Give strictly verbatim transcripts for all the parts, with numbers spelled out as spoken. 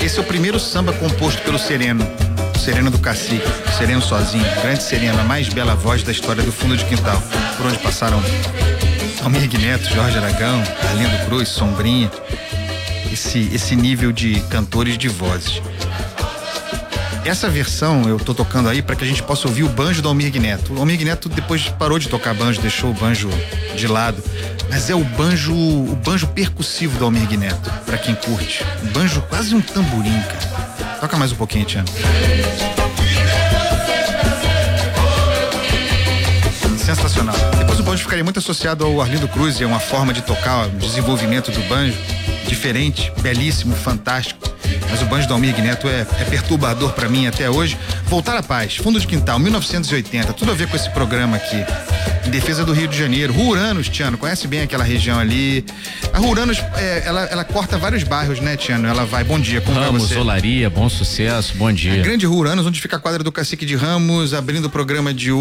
Esse é o primeiro samba composto pelo Sereno. Sereno do Cacique, Sereno sozinho, grande Sereno, a mais bela voz da história do fundo de quintal, por onde passaram Almir Neto, Jorge Aragão, Arlindo Cruz, Sombrinha, esse, esse nível de cantores de vozes. Essa versão eu tô tocando aí para que a gente possa ouvir o banjo do Almir Neto. O Almir Neto depois parou de tocar banjo, deixou o banjo de lado, mas é o banjo, o banjo percussivo do Almir Neto, para quem curte. Um banjo quase um tamborim, cara. Toca mais um pouquinho, Tiano. Sensacional. Depois o banjo ficaria muito associado ao Arlindo Cruz, é uma forma de tocar, o desenvolvimento do banjo diferente, belíssimo, fantástico. Mas o banjo do Almir Neto é, é perturbador pra mim até hoje. Voltar à Paz, Fundo de Quintal, mil novecentos e oitenta, tudo a ver com esse programa aqui. Em defesa do Rio de Janeiro. Ruanos, Tiano, conhece bem aquela região ali. A Ruanos, é, ela, ela corta vários bairros, né, Tiano? Ela vai, bom dia, como vai você? Ramos, Olaria, Bom Sucesso, bom dia. A grande Ruanos, onde fica a quadra do Cacique de Ramos, abrindo o programa de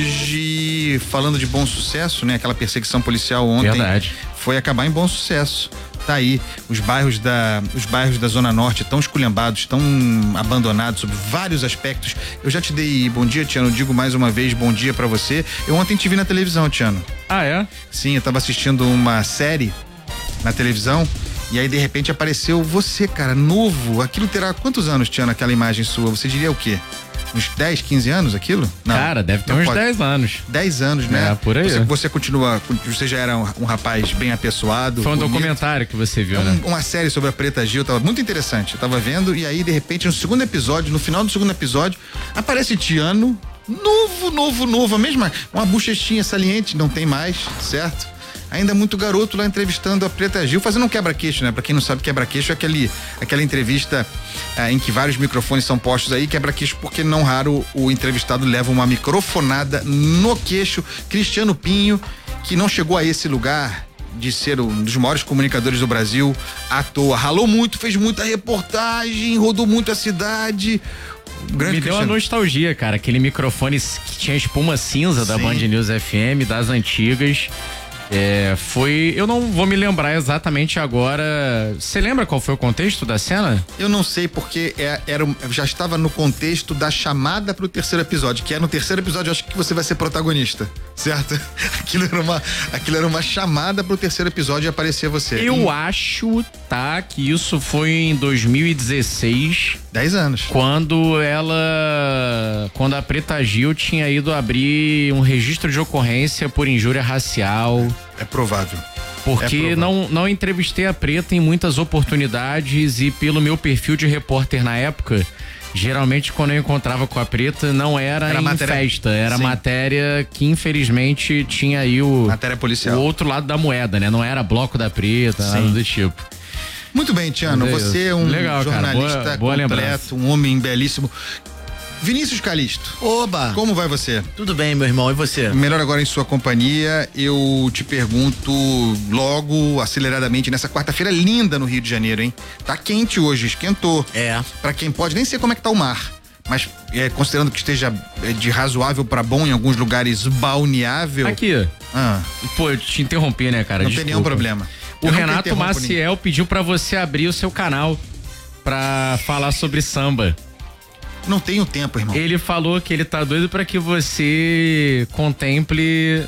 hoje, falando de Bom Sucesso, né? Aquela perseguição policial ontem. Verdade. Foi acabar em Bom Sucesso. Tá aí, os bairros da, os bairros da Zona Norte tão esculhambados, tão abandonados sob vários aspectos. Eu já te dei bom dia, Tiano, digo mais uma vez bom dia pra você. Eu ontem te vi na televisão, Tiano. Ah, é? Sim, eu tava assistindo uma série na televisão e aí de repente apareceu você, cara, novo. Aquilo terá quantos anos, Tiano, aquela imagem sua? Você diria o quê? Uns dez, quinze anos aquilo? Não. Cara, deve ter uns pode. dez anos. dez anos, né? É, por aí. Você, você continua, você já era um, um rapaz bem apessoado. Foi um bonito. documentário que você viu, é um, né? Uma série sobre a Preta Gil, tava muito interessante. Eu tava vendo e aí, de repente, no segundo episódio, no final do segundo episódio, aparece Tiano, novo, novo, novo, a mesma, uma bochechinha saliente, não tem mais, certo? Ainda muito garoto lá entrevistando a Preta Gil, fazendo um quebra-queixo, né? Pra quem não sabe, quebra-queixo é aquele, aquela entrevista ah, em que vários microfones são postos aí, quebra-queixo porque não raro o entrevistado leva uma microfonada no queixo. Cristiano Pinho, que não chegou a esse lugar de ser um dos maiores comunicadores do Brasil à toa, ralou muito, fez muita reportagem, rodou muito a cidade. Grande Me deu uma nostalgia, cara, aquele microfone que tinha espuma cinza Sim. da Band News F M, das antigas. É, foi, eu não vou me lembrar exatamente agora. Você lembra qual foi o contexto da cena? Eu não sei, porque é, era, já estava no contexto da chamada pro terceiro episódio, que é no terceiro episódio, eu acho que você vai ser protagonista, certo? Aquilo era uma, aquilo era uma chamada pro terceiro episódio e aparecer você. Eu e... acho, tá, que isso foi em dois mil e dezesseis. Dez anos. Quando ela, quando a Preta Gil tinha ido abrir um registro de ocorrência por injúria racial. É provável. Porque é provável. não, não entrevistei a Preta em muitas oportunidades e pelo meu perfil de repórter na época, geralmente quando eu encontrava com a Preta não era, era em matéria... festa, era Sim. matéria que infelizmente tinha aí o, matéria policial. O outro lado da moeda, né? Não era bloco da Preta, Sim. nada do tipo. Muito bem, Tiano, você é um Legal, jornalista cara. Boa, boa completo, lembrança. um homem belíssimo. Vinícius Calixto. Oba! Como vai você? Tudo bem, meu irmão, e você? Melhor agora em sua companhia, eu te pergunto logo, aceleradamente, nessa quarta-feira linda no Rio de Janeiro, hein? Tá quente hoje, esquentou. É. Pra quem pode, nem sei como é que tá o mar, mas é, considerando que esteja de razoável pra bom, em alguns lugares balneável. Aqui. Ah. Pô, eu te interrompi, né, cara? Não Desculpa. tem nenhum problema. O Renato Maciel pediu pra você abrir o seu canal pra falar sobre samba. Não tenho tempo, irmão. Ele falou que ele tá doido pra que você contemple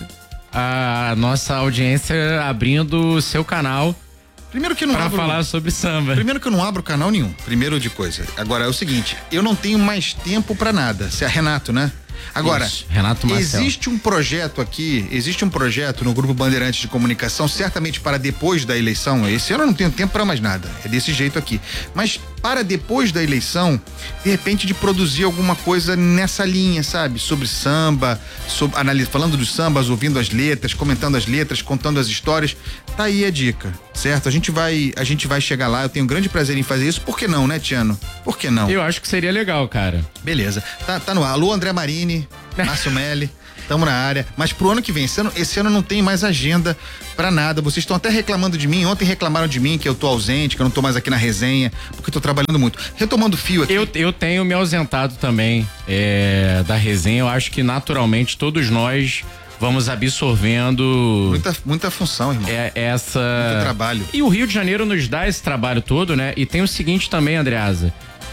a nossa audiência abrindo o seu canal. Primeiro que eu não pra abro, falar sobre samba. Primeiro que eu não abro canal nenhum. Primeiro de coisa. Agora é o seguinte, eu não tenho mais tempo pra nada. Você é Renato, né? Agora, Isso, Renato Marcel. Existe um projeto aqui, existe um projeto no Grupo Bandeirantes de Comunicação, certamente para depois da eleição. Esse ano eu não tenho tempo para mais nada, é desse jeito aqui. Mas para depois da eleição, de repente de produzir alguma coisa nessa linha, sabe? Sobre samba, sobre, analis, falando dos sambas, ouvindo as letras, comentando as letras, contando as histórias. Tá aí a dica, certo? A gente vai, a gente vai chegar lá, eu tenho um grande prazer em fazer isso. Por que não, né, Tiano? Por que não? Eu acho que seria legal, cara. Beleza. Tá, tá no ar. Alô, André Marini, Márcio Melli, tamo na área. Mas pro ano que vem, esse ano, esse ano não tem mais agenda pra nada. Vocês estão até reclamando de mim. Ontem reclamaram de mim que eu tô ausente, que eu não tô mais aqui na resenha, porque eu tô trabalhando muito. Retomando o fio aqui. Eu, eu tenho me ausentado também é, da resenha. Eu acho que naturalmente todos nós vamos absorvendo muita, muita função, irmão. É, essa muito trabalho. E o Rio de Janeiro nos dá esse trabalho todo, né? E tem o seguinte também, Andreasa,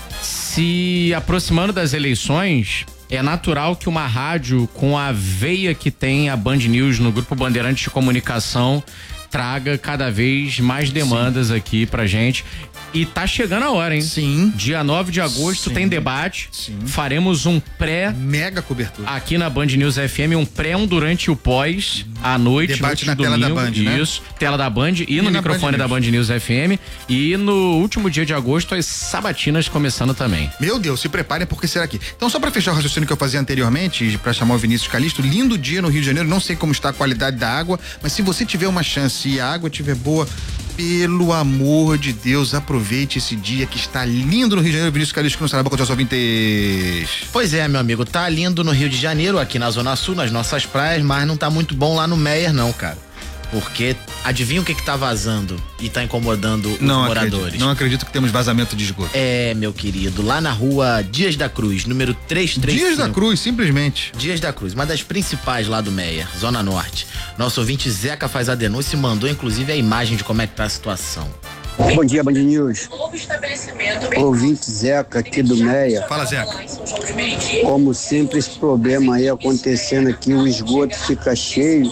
se aproximando das eleições, é natural que uma rádio com a veia que tem a Band News no Grupo Bandeirantes de Comunicação traga cada vez mais demandas Sim. aqui pra gente. E tá chegando a hora, hein? Sim. Dia nove de agosto Sim. tem debate. Sim. Faremos um pré... Mega cobertura. Aqui na Band News F M, um pré, um durante e o pós, à noite. Debate na domingo, tela da Band, né? Isso, tela da Band e, e no microfone Band da Band News F M. E no último dia de agosto, as sabatinas começando também. Meu Deus, se preparem porque será aqui. Então, só pra fechar o raciocínio que eu fazia anteriormente, pra chamar o Vinícius Calixto, lindo dia no Rio de Janeiro, não sei como está a qualidade da água, mas se você tiver uma chance e a água estiver boa, pelo amor de Deus, aproveite esse dia que está lindo no Rio de Janeiro. Vinícius Calixto, que não sabe quantos ouvintes. Pois é, meu amigo, tá lindo no Rio de Janeiro, aqui na Zona Sul, nas nossas praias, mas não tá muito bom lá no Meier, não, cara. Porque adivinha o que que tá vazando e tá incomodando os não moradores? Acredito, não acredito que temos vazamento de esgoto. É, meu querido, lá na rua Dias da Cruz, número trezentos e trinta e cinco. Dias da Cruz, simplesmente. Dias da Cruz, uma das principais lá do Meier, Zona Norte. Nosso ouvinte Zeca faz a denúncia e mandou inclusive a imagem de como é que tá a situação. Bom dia, Band News. Ouvinte Zeca aqui do Meia. Fala, Zeca. Como sempre, esse problema aí acontecendo aqui, o esgoto fica cheio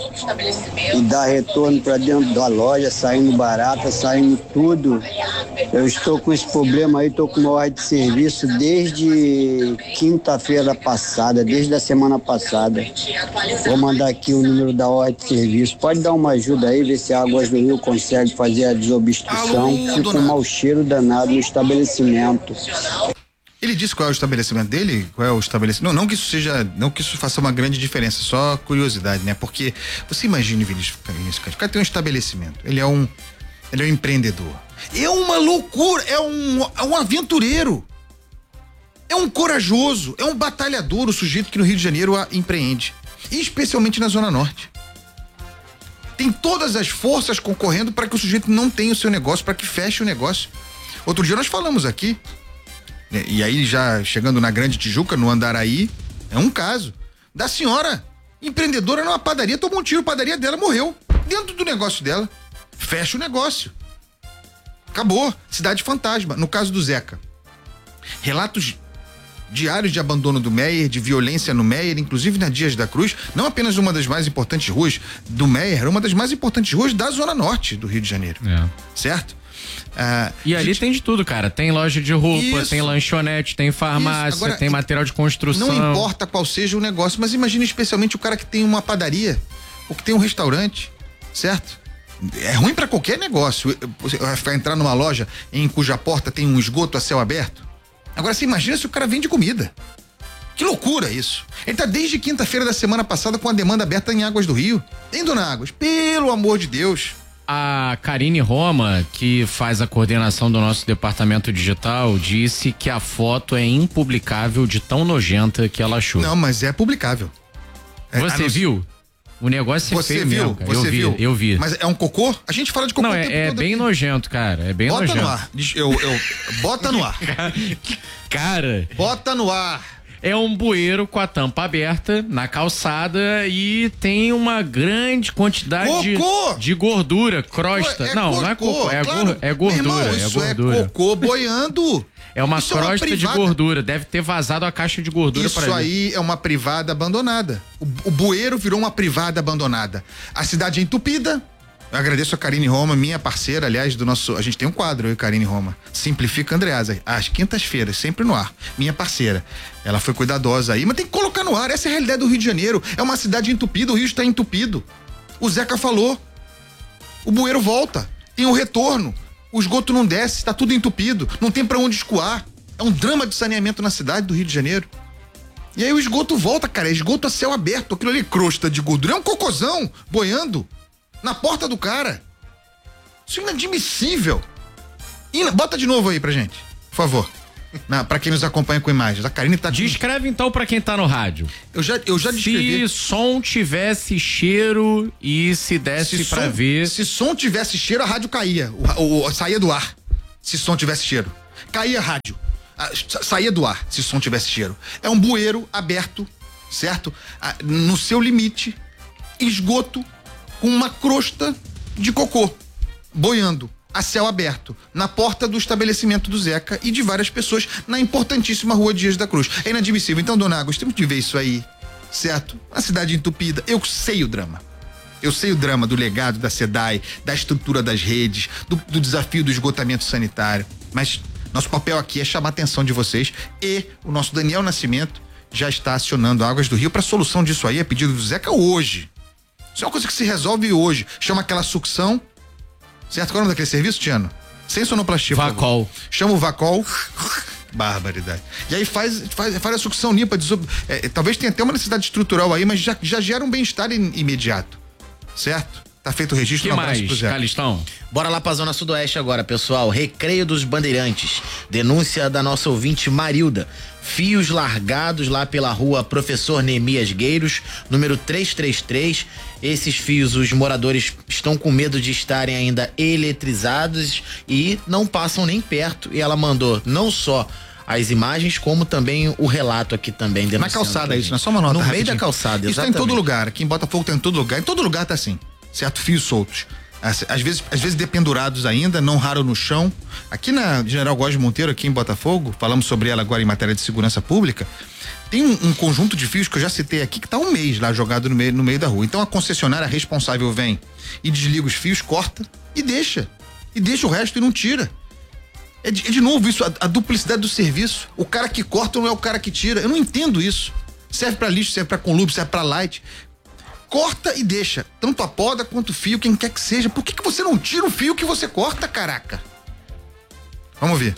e dá retorno para dentro da loja, saindo barata, saindo tudo. Eu estou com esse problema aí, estou com uma ordem de serviço desde quinta-feira passada, desde a semana passada. Vou mandar aqui o número da ordem de serviço. Pode dar uma ajuda aí, ver se a Águas do Rio consegue fazer a desobstrução. Fica um mau cheiro danado no estabelecimento. Ele disse qual é o estabelecimento dele? Qual é o estabelecimento? Não, não que isso seja, não que isso faça uma grande diferença, só curiosidade, né? Porque você imagina, Vinícius, o cara tem um estabelecimento, ele é um, ele é um empreendedor. É uma loucura, é um, é um aventureiro. É um corajoso, é um batalhador, o sujeito que no Rio de Janeiro a empreende. E especialmente na Zona Norte. Tem todas as forças concorrendo para que o sujeito não tenha o seu negócio, para que feche o negócio. Outro dia nós falamos aqui, né, e aí já chegando na Grande Tijuca, no Andaraí, é um caso da senhora empreendedora numa padaria, tomou um tiro, a padaria dela morreu, dentro do negócio dela. Fecha o negócio. Acabou. Cidade fantasma. No caso do Zeca, relatos diários de abandono do Meier, de violência no Meier, inclusive na Dias da Cruz, não apenas uma das mais importantes ruas do Meier, uma das mais importantes ruas da Zona Norte do Rio de Janeiro. É. Certo? Ah, e ali gente... tem de tudo, cara. Tem loja de roupa, isso, tem lanchonete, tem farmácia, Agora, tem material de construção. Não importa qual seja o negócio, mas imagina especialmente o cara que tem uma padaria, ou que tem um restaurante, certo? É ruim para qualquer negócio. Você vai entrar numa loja em cuja porta tem um esgoto a céu aberto. Agora você imagina se o cara vende comida. Que loucura isso. Ele tá desde quinta-feira da semana passada com a demanda aberta em Águas do Rio. Hein, dona Águas? Pelo amor de Deus. A Karine Roma, que faz a coordenação do nosso departamento digital, disse que a foto é impublicável de tão nojenta que ela achou. Não, mas é publicável. Você é, viu? O negócio é feio viu? mesmo, cara. Você eu vi, viu? eu vi. Mas é um cocô? A gente fala de cocô. Não, é, é bem aqui. nojento, cara. É bem bota nojento. Bota no ar. Eu, eu, bota no ar. Cara. Bota no ar. É um bueiro com a tampa aberta na calçada e tem uma grande quantidade de, de gordura, crosta. É não, cocô, não é cocô, é, claro. é gordura. Irmão, é isso gordura. É cocô boiando. É uma isso crosta é uma de gordura. Deve ter vazado a caixa de gordura para Isso aí é uma privada abandonada. O, o bueiro virou uma privada abandonada. A cidade é entupida. Eu agradeço a Karine Roma, minha parceira, aliás, do nosso. A gente tem um quadro, eu e Karine Roma. Simplifica Andreasa, às quintas-feiras, sempre no ar. Minha parceira. Ela foi cuidadosa aí, mas tem que colocar no ar. Essa é a realidade do Rio de Janeiro. É uma cidade entupida, o Rio está entupido. O Zeca falou. O bueiro volta. Tem um retorno. O esgoto não desce, está tudo entupido. Não tem para onde escoar. É um drama de saneamento na cidade do Rio de Janeiro. E aí o esgoto volta, cara. É esgoto a céu aberto. Aquilo ali, crosta de gordura. É um cocôzão boiando na porta do cara. Isso é inadmissível. Ina, bota de novo aí pra gente, por favor. Na, pra quem nos acompanha com imagens. A Karine tá... Descreve então pra quem tá no rádio. Eu já, eu já descrevi. Se som tivesse cheiro e se desse se pra som, ver... Se som tivesse cheiro, a rádio caía. O, o, o, saía do ar. Se som tivesse cheiro. Caía a rádio. A, saía do ar, se som tivesse cheiro. É um bueiro aberto, certo? A, no seu limite. esgoto com uma crosta de cocô boiando a céu aberto na porta do estabelecimento do Zeca e de várias pessoas na importantíssima Rua Dias da Cruz. É inadmissível. Então, dona Águas, temos de ver isso aí, certo? A cidade entupida. Eu sei o drama. Eu sei o drama do legado da SEDAI, da estrutura das redes, do, do desafio do esgotamento sanitário. Mas nosso papel aqui é chamar a atenção de vocês, e o nosso Daniel Nascimento já está acionando Águas do Rio para solução disso aí, a pedido do Zeca hoje. Isso é uma coisa que se resolve hoje. Chama aquela sucção, certo? Qual é o nome daquele serviço, Tiano? Sem sonoplastia. Vacol. Chama o Vacol. Barbaridade. E aí faz, faz, faz a sucção limpa. Desob... É, talvez tenha até uma necessidade estrutural aí, mas já, já gera um bem-estar in, imediato. Certo? Tá feito o registro. Que mais, Calistão? Bora lá pra Zona Sudoeste agora, pessoal. Recreio dos Bandeirantes. Denúncia da nossa ouvinte Marilda. Fios largados lá pela rua Professor Neemias Gueiros, número trezentos e trinta e três. Esses fios, os moradores estão com medo de estarem ainda eletrizados e não passam nem perto. E ela mandou não só as imagens, como também o relato aqui também. Na calçada isso, não é só uma nota. No rapidinho. meio da calçada, isso exatamente. tá em todo lugar. Aqui em Botafogo tá em todo lugar. Em todo lugar tá assim, certo? Fios soltos. Às vezes, às vezes dependurados ainda, não raro no chão. Aqui na General Góes de Monteiro, aqui em Botafogo, falamos sobre ela agora em matéria de segurança pública, tem um, um conjunto de fios que eu já citei aqui que tá um mês lá jogado no meio, no meio da rua. Então a concessionária responsável vem e desliga os fios, corta e deixa. E deixa o resto e não tira. É de, é de novo isso, a, a duplicidade do serviço. O cara que corta não é o cara que tira. Eu não entendo isso. Serve pra lixo, serve pra conlupe, serve pra light. Corta e deixa, tanto a poda quanto o fio, quem quer que seja. Por que que você não tira o fio que você corta, caraca? Vamos ver.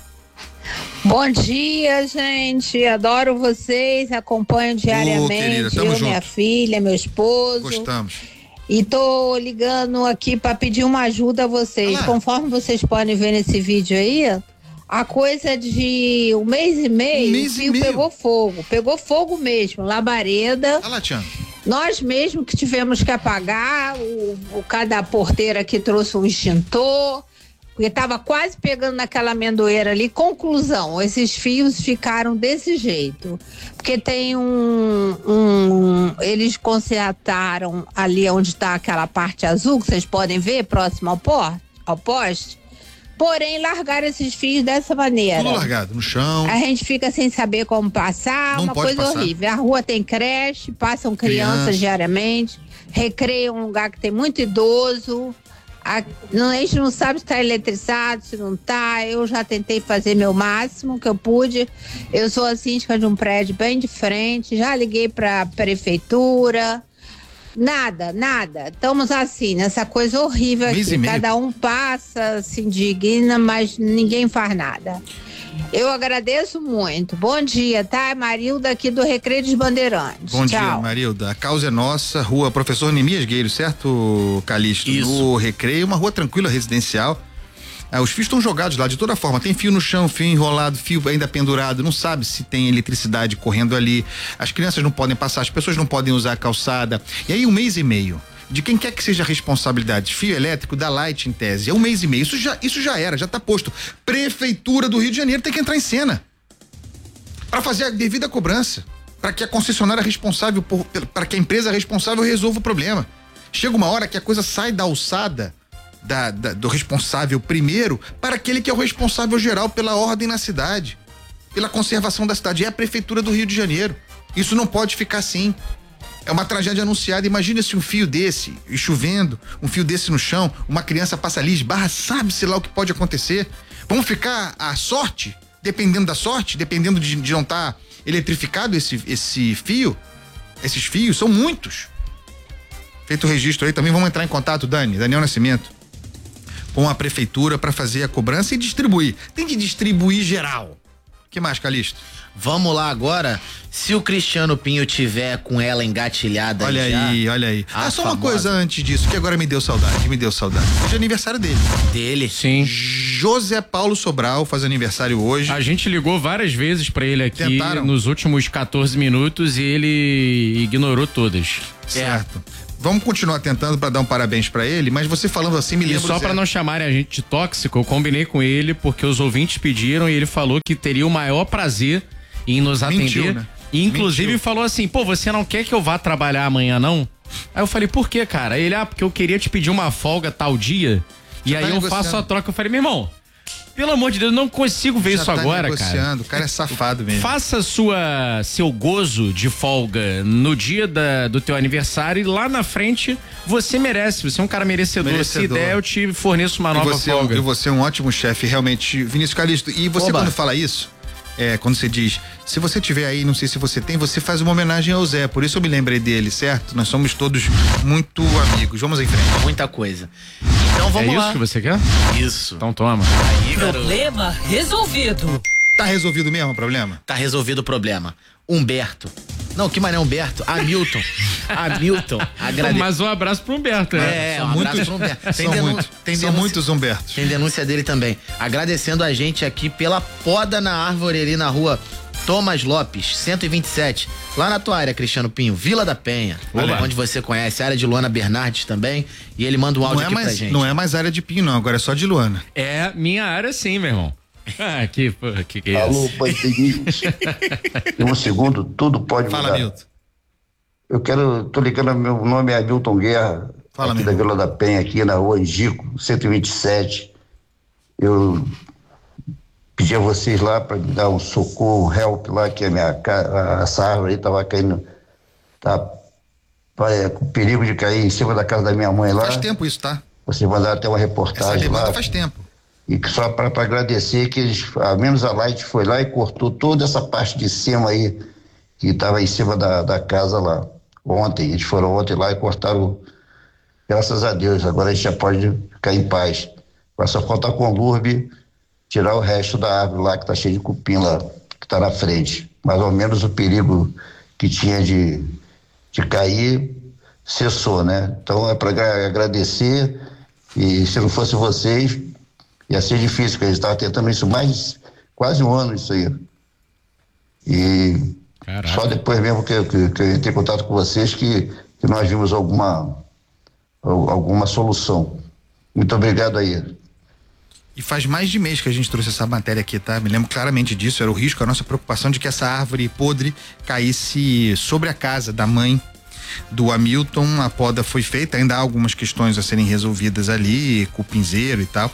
Bom dia, gente. Adoro vocês, acompanho diariamente. Ô, querida, tamo eu, junto. minha filha, meu esposo. Gostamos. E tô ligando aqui para pedir uma ajuda a vocês. Ah. Conforme vocês podem ver nesse vídeo aí, a coisa de um mês e meio, Um mês o e fio meio. pegou fogo. Pegou fogo mesmo, labareda. Olha lá, Tiano. Nós mesmo que tivemos que apagar, o, o cada porteira aqui trouxe um extintor, porque estava quase pegando naquela amendoeira ali. Conclusão, esses fios ficaram desse jeito, porque tem um, um eles consertaram ali onde está aquela parte azul, que vocês podem ver, próximo ao, por, ao poste, porém largaram esses fios dessa maneira. Tudo largado, no chão. A gente fica sem saber como passar, Não uma pode coisa passar. horrível. A rua tem creche, passam crianças Criança. diariamente, recreio é um lugar que tem muito idoso. A, não, a gente não sabe se está eletrificado, se não está. Eu já tentei fazer meu máximo que eu pude. Eu sou a síndica de um prédio bem de frente, já liguei para a prefeitura. Nada, nada. Estamos assim, nessa coisa horrível Mês aqui. e meio. Cada um passa, se indigna, mas ninguém faz nada. Eu agradeço muito. Bom dia, tá? Marilda aqui do Recreio dos Bandeirantes. Bom Tchau. dia, Marilda. A causa é nossa, rua Professor Neemias Gueiros, certo, Calixto? Isso. No Recreio, uma rua tranquila, residencial. Ah, os fios estão jogados lá de toda forma. Tem fio no chão, fio enrolado, fio ainda pendurado. Não sabe se tem eletricidade correndo ali. As crianças não podem passar, as pessoas não podem usar a calçada. E aí, um mês e meio. De quem quer que seja a responsabilidade, fio elétrico da Light em tese, é um mês e meio, isso já, isso já era, já tá posto. Prefeitura do Rio de Janeiro tem que entrar em cena para fazer a devida cobrança, para que a concessionária responsável, para que a empresa responsável resolva o problema. Chega uma hora que a coisa sai da alçada da, da, do responsável primeiro para aquele que é o responsável geral pela ordem na cidade, pela conservação da cidade, é a prefeitura do Rio de Janeiro. Isso não pode ficar assim. É uma tragédia anunciada. Imagina se um fio desse, e chovendo, um fio desse no chão, uma criança passa ali, esbarra, sabe-se lá o que pode acontecer. Vamos ficar à sorte, dependendo da sorte, dependendo de, de não estar eletrificado esse, esse fio. Esses fios são muitos. Feito o registro aí, também vamos entrar em contato, Dani, Daniel Nascimento, com a prefeitura para fazer a cobrança e distribuir. Tem que distribuir geral. O que mais, Calixto? Vamos lá agora. Se o Cristiano Pinho tiver com ela engatilhada Olha já, aí, olha aí. a Ah, só uma famosa- coisa antes disso, que agora me deu saudade, me deu saudade. Hoje é aniversário dele. dele. Sim. José Paulo Sobral faz aniversário hoje. A gente ligou várias vezes pra ele aqui Tentaram? nos últimos quatorze minutos e ele ignorou todas. Certo. Vamos continuar tentando para dar um parabéns para ele, mas você falando assim me E lembra. só pra não chamarem a gente de tóxico, eu combinei com ele porque os ouvintes pediram e ele falou que teria o maior prazer em nos Mentiu, atender né? E inclusive Mentiu. falou assim, pô, você não quer que eu vá trabalhar amanhã, não? Aí eu falei, por quê, cara? Ele, ah, porque eu queria te pedir uma folga tal dia, você e aí tá eu faço a troca. Eu falei, meu irmão, pelo amor de Deus, não consigo ver Já isso tá agora, negociando. cara. O cara é safado mesmo. Faça sua, seu gozo de folga no dia da, do teu aniversário e lá na frente você merece. Você é um cara merecedor. merecedor. Se der, eu te forneço uma e nova você, folga. E você é um ótimo chefe, realmente, Vinícius Calixto. E você, Oba. quando fala isso, é, quando você diz, se você tiver aí, não sei se você tem, você faz uma homenagem ao Zé. Por isso eu me lembrei dele, certo? Nós somos todos muito amigos. Vamos em frente. Muita coisa. Então vamos é lá. É isso que você quer? Isso. Então toma. Aí, problema resolvido. Tá resolvido mesmo o problema? Tá resolvido o problema. Humberto. Não, que mané Humberto? Hamilton. Hamilton. Agrade... Mas um abraço pro Humberto, né? É, são um muitos, abraço pro Humberto. Tem, são denun... muito, tem são denúncia... muitos Humbertos. Tem denúncia dele também. Agradecendo a gente aqui pela poda na árvore ali na rua Thomas Lopes, cento e vinte e sete. Lá na tua área, Cristiano Pinho, Vila da Penha. Olá. Onde você conhece, a área de Luana Bernardes também. E ele manda um áudio não é aqui mais, pra gente. Não é mais área de Pinho, não. Agora é só de Luana. É minha área sim, meu irmão. Ah, que, que, que é Alô, Panteguinhos. Em um segundo, tudo pode Fala, mudar. Milton. Eu quero, tô ligando, meu nome é Hamilton Guerra, Fala, aqui meu. da Vila da Penha, aqui na rua Angico, cento e vinte e sete. Eu pedi a vocês lá para me dar um socorro, um help lá, que a minha ca- essa árvore aí tava caindo, tá é, com perigo de cair em cima da casa da minha mãe lá. Faz tempo isso, tá? Vocês mandaram até uma Essa reportagem demanda lá. faz tempo. E só para agradecer que eles, a menos a Light foi lá e cortou toda essa parte de cima aí, que estava em cima da, da casa lá. Ontem, eles foram ontem lá e cortaram, graças a Deus, agora a gente já pode ficar em paz. Vai só faltar com o Lurbe tirar o resto da árvore lá, que está cheio de cupim lá, que está na frente. Mais ou menos o perigo que tinha de, de cair cessou, né? Então é para agradecer, e se não fosse vocês, ia ser difícil, porque a gente estava tentando isso mais quase um ano, isso aí. E Caraca. Só depois mesmo que, que, que eu entrei em contato com vocês que, que nós vimos alguma, alguma solução. Muito obrigado aí. E faz mais de mês que a gente trouxe essa matéria aqui, tá? Me lembro claramente disso, era o risco, a nossa preocupação de que essa árvore podre caísse sobre a casa da mãe do Hamilton. A poda foi feita, ainda há algumas questões a serem resolvidas ali, cupinzeiro e tal,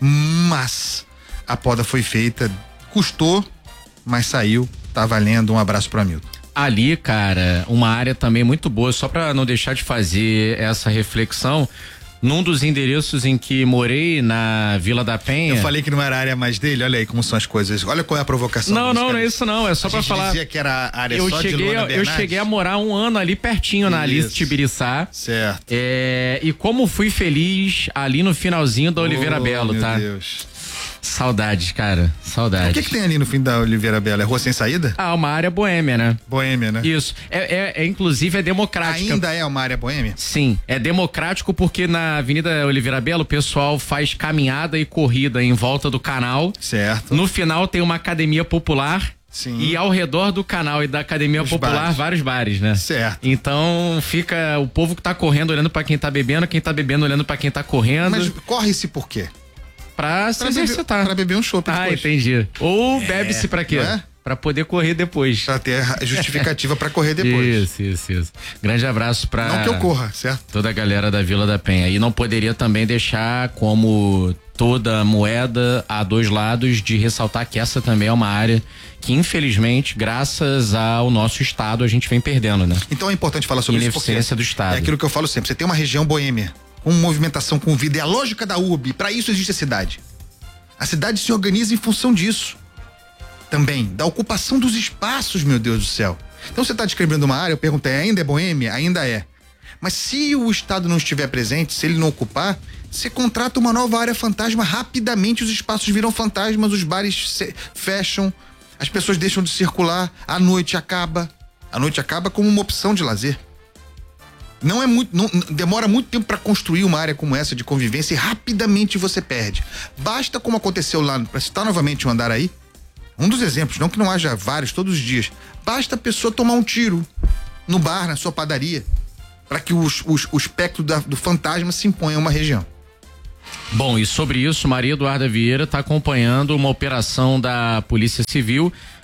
mas a poda foi feita, custou, mas saiu, tá valendo. Um abraço pro Hamilton. Ali, cara, uma área também muito boa, só pra não deixar de fazer essa reflexão, num dos endereços em que morei, na Vila da Penha. Eu falei que não era a área mais dele, olha aí como são as coisas. Olha qual é a provocação. Não, não, não é isso não, é só a pra gente falar. Dizia que era a área eu só cheguei, de Luana Eu Bernardes. cheguei a morar um ano ali pertinho, na Alice Tibiriçá. Certo. É, e como fui feliz ali no finalzinho da Oliveira oh, Belo, meu tá? Deus. Saudades, cara, saudades. O que que tem ali no fim da Oliveira Bela? É rua sem saída? Ah, uma área boêmia, né? Boêmia, né? Isso, é, é, é inclusive é democrática. Ainda é uma área boêmia? Sim, é democrático porque na Avenida Oliveira Belo o pessoal faz caminhada e corrida em volta do canal. Certo. No final tem uma academia popular. Sim. E ao redor do canal e da academia Os popular, bares. vários bares, né? Certo. Então fica o povo que tá correndo olhando pra quem tá bebendo, quem tá bebendo olhando pra quem tá correndo. Mas corre-se por quê? Pra se exercitar. Pra beber um chopp Ah, depois. entendi. Ou É, bebe-se pra quê? não é? Pra poder correr depois. Pra ter justificativa pra correr depois. Isso, isso, isso. Grande abraço pra... Não que eu corra, certo? Toda a galera da Vila da Penha. E não poderia também deixar, como toda moeda, a dois lados, de ressaltar que essa também é uma área que, infelizmente, graças ao nosso estado, a gente vem perdendo, né? Então é importante falar sobre isso porque Ineficiência do estado. É aquilo que eu falo sempre, você tem uma região boêmia, com movimentação, com vida, é a lógica da urbe, pra isso existe a cidade. A cidade se organiza em função disso. Também, da ocupação dos espaços, meu Deus do céu. Então você está descrevendo uma área, eu perguntei, ainda é boêmia? Ainda é. Mas se o Estado não estiver presente, se ele não ocupar, você contrata uma nova área fantasma, rapidamente os espaços viram fantasmas, os bares se fecham, as pessoas deixam de circular, a noite acaba. A noite acaba como uma opção de lazer. Não é muito, não, demora muito tempo para construir uma área como essa de convivência e rapidamente você perde. Basta, como aconteceu lá, para citar novamente o Andaraí, um dos exemplos, não que não haja vários todos os dias, basta a pessoa tomar um tiro no bar, na sua padaria, para que os, os, o espectro da, do fantasma se imponha a uma região. Bom, e sobre isso, Maria Eduarda Vieira está acompanhando uma operação da Polícia Civil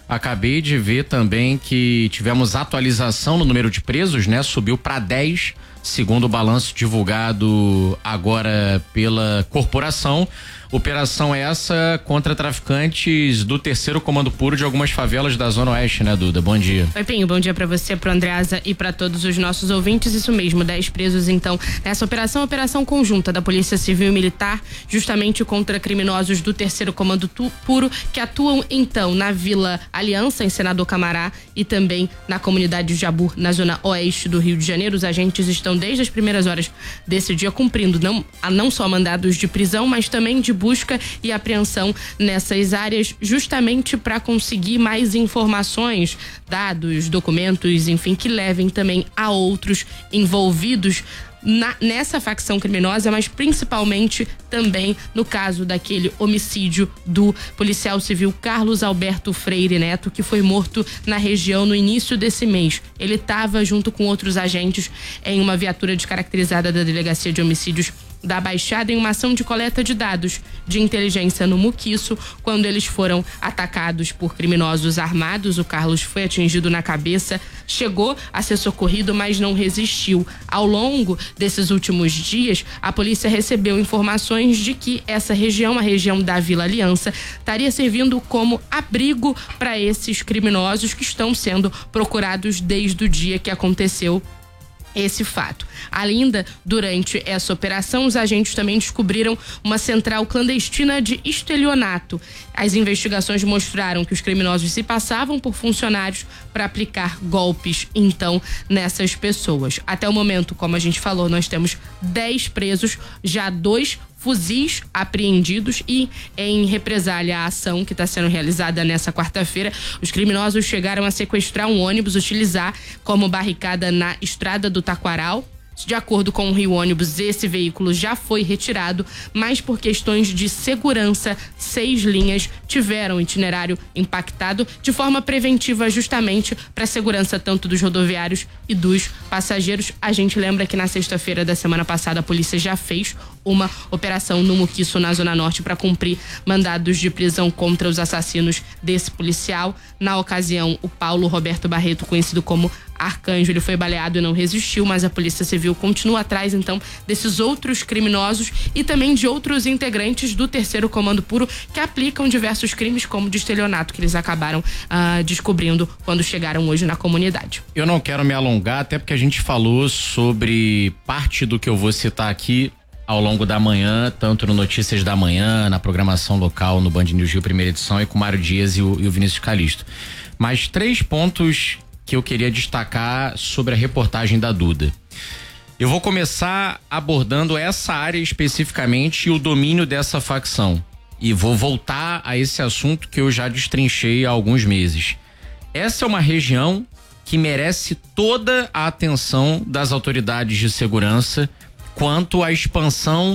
Acabei de ver também que tivemos atualização no número de presos, né? Subiu para dez, segundo o balanço divulgado agora pela corporação. Operação essa contra traficantes do terceiro comando puro de algumas favelas da Zona Oeste, né, Duda? Bom dia. Oi, Pinho, bom dia pra você, pro Andreasa e pra todos os nossos ouvintes. Isso mesmo, dez presos, então, nessa operação, operação conjunta da Polícia Civil e Militar, justamente contra criminosos do terceiro comando tu, puro, que atuam, então, na Vila Aliança, em Senador Camará, e também na comunidade de Jabu, na Zona Oeste do Rio de Janeiro. Os agentes estão desde as primeiras horas desse dia cumprindo não, a não só mandados de prisão, mas também de busca e apreensão nessas áreas, justamente para conseguir mais informações, dados, documentos, enfim, que levem também a outros envolvidos Na, nessa facção criminosa, mas principalmente também no caso daquele homicídio do policial civil Carlos Alberto Freire Neto, que foi morto na região no início desse mês. Ele estava junto com outros agentes em uma viatura descaracterizada da Delegacia de Homicídios da Baixada em uma ação de coleta de dados de inteligência no Muquiço, quando eles foram atacados por criminosos armados. O Carlos foi atingido na cabeça, chegou a ser socorrido, mas não resistiu. Ao longo desses últimos dias, a polícia recebeu informações de que essa região, a região da Vila Aliança, estaria servindo como abrigo para esses criminosos que estão sendo procurados desde o dia que aconteceu esse fato. Ainda durante essa operação, os agentes também descobriram uma central clandestina de estelionato. As investigações mostraram que os criminosos se passavam por funcionários para aplicar golpes, então, nessas pessoas. Até o momento, como a gente falou, nós temos dez presos, já dois fuzis apreendidos e, em represália à ação que está sendo realizada nessa quarta-feira, os criminosos chegaram a sequestrar um ônibus, utilizar como barricada na estrada do Taquaral. De acordo com o Rio Ônibus, esse veículo já foi retirado, mas por questões de segurança, seis linhas tiveram o itinerário impactado de forma preventiva, justamente para a segurança tanto dos rodoviários e dos passageiros. A gente lembra que na sexta-feira da semana passada a polícia já fez uma operação no Muquiço, na Zona Norte, para cumprir mandados de prisão contra os assassinos desse policial. Na ocasião, o Paulo Roberto Barreto, conhecido como Arcanjo, ele foi baleado e não resistiu, mas a Polícia Civil continua atrás, então, desses outros criminosos e também de outros integrantes do terceiro comando puro que aplicam diversos crimes, como de estelionato, que eles acabaram uh, descobrindo quando chegaram hoje na comunidade. Eu não quero me alongar, até porque a gente falou sobre parte do que eu vou citar aqui ao longo da manhã, tanto no Notícias da Manhã, na programação local, no Band News Rio, primeira edição, e com o Mário Dias e o, e o Vinícius Calisto. Mas três pontos que eu queria destacar sobre a reportagem da Duda. Eu vou começar abordando essa área especificamente e o domínio dessa facção. E vou voltar a esse assunto que eu já destrinchei há alguns meses. Essa é uma região que merece toda a atenção das autoridades de segurança quanto à expansão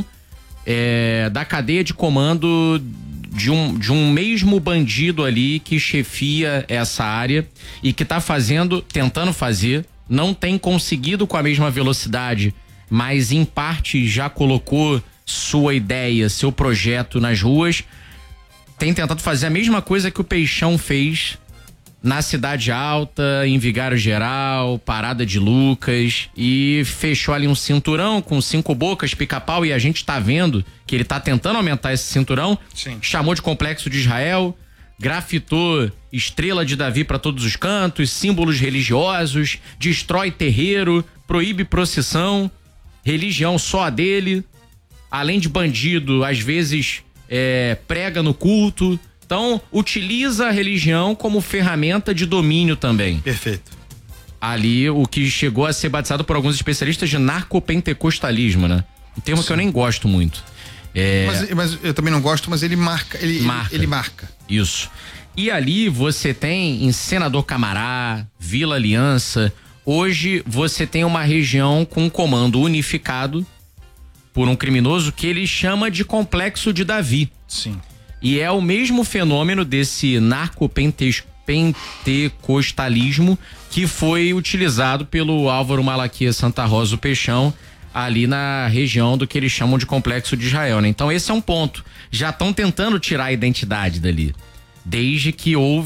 é, da cadeia de comando de um, de um mesmo bandido ali que chefia essa área e que tá fazendo, tentando fazer, não tem conseguido com a mesma velocidade, mas em parte já colocou sua ideia, seu projeto nas ruas, tem tentado fazer a mesma coisa que o Peixão fez na Cidade Alta, em Vigário Geral, Parada de Lucas, e fechou ali um cinturão com cinco bocas, pica-pau, e a gente tá vendo que ele tá tentando aumentar esse cinturão. Sim. Chamou de Complexo de Israel, grafitou Estrela de Davi para todos os cantos, símbolos religiosos, destrói terreiro, proíbe procissão, religião só a dele, além de bandido, às vezes é, prega no culto. Então, utiliza a religião como ferramenta de domínio também. Perfeito. Ali, o que chegou a ser batizado por alguns especialistas de narcopentecostalismo, né? Um termo Sim. que eu nem gosto muito. É... Mas, mas eu também não gosto, mas ele marca. Ele marca. Ele, ele marca. Isso. E ali você tem em Senador Camará, Vila Aliança, hoje você tem uma região com um comando unificado por um criminoso que ele chama de Complexo de Davi. Sim. E é o mesmo fenômeno desse narcopentecostalismo que foi utilizado pelo Álvaro Malaquias Santa Rosa, o Peixão, ali na região do que eles chamam de Complexo de Israel, né? Então esse é um ponto. Já estão tentando tirar a identidade dali, desde que houve